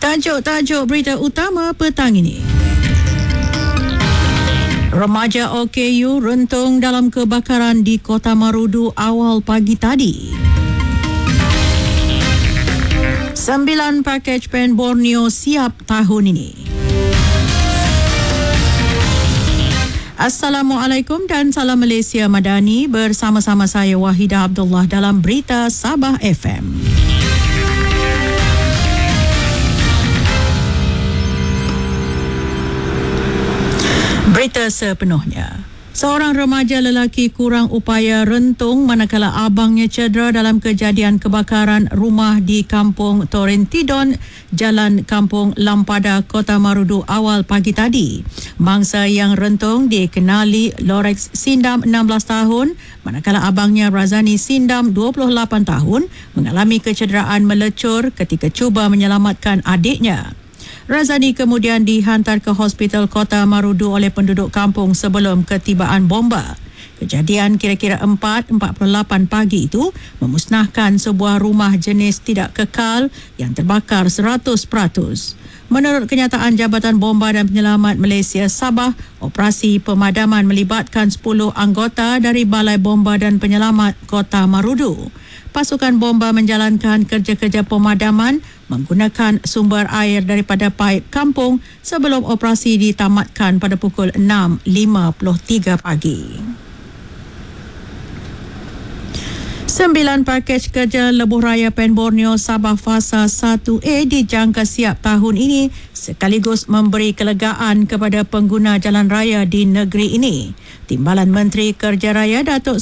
Tajuk-tajuk berita utama petang ini. Remaja OKU rentung dalam kebakaran di Kota Marudu awal pagi tadi. 9 pakej PEN Borneo siap tahun ini. Assalamualaikum dan salam Malaysia Madani, bersama-sama saya Wahidah Abdullah dalam Berita Sabah FM. Berita sepenuhnya. Seorang remaja lelaki kurang upaya rentung manakala abangnya cedera dalam kejadian kebakaran rumah di Kampung Torrentidon, Jalan Kampung Lampada, Kota Marudu awal pagi tadi. Mangsa yang rentung dikenali Lorex Sindam 16 tahun, manakala abangnya Razani Sindam 28 tahun mengalami kecederaan melecur ketika cuba menyelamatkan adiknya. Razani kemudian dihantar ke Hospital Kota Marudu oleh penduduk kampung sebelum ketibaan bomba. Kejadian kira-kira 4:48 pagi itu memusnahkan sebuah rumah jenis tidak kekal yang terbakar 100%. Menurut kenyataan Jabatan Bomba dan Penyelamat Malaysia Sabah, operasi pemadaman melibatkan 10 anggota dari Balai Bomba dan Penyelamat Kota Marudu. Pasukan bomba menjalankan kerja-kerja pemadaman menggunakan sumber air daripada paip kampung sebelum operasi ditamatkan pada pukul 6.53 pagi. 9 pakej kerja Lebuh Raya PEN Borneo Sabah Fasa 1A dijangka siap tahun ini sekaligus memberi kelegaan kepada pengguna jalan raya di negeri ini. Timbalan Menteri Kerja Raya Datuk